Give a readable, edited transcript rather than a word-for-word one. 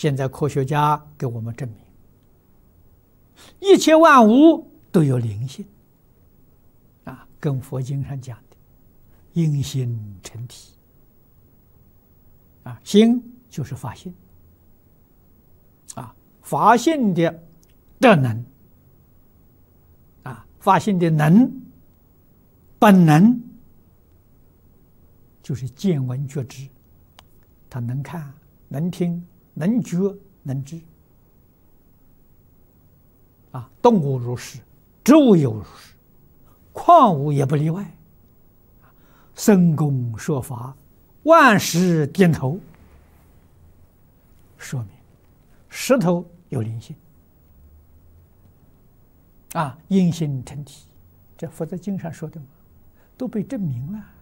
现在科学家给我们证明，一切万物都有灵性啊，跟佛经上讲的因心成体啊，心就是法性啊，法性的德能啊，法性的本能就是见闻觉知，他能看能听能觉能知啊，动物如是，植物有如是，矿物也不例外。僧公说法，万事点头，说明石头有灵性啊，因心成体，这佛在经上说的嘛，都被证明了。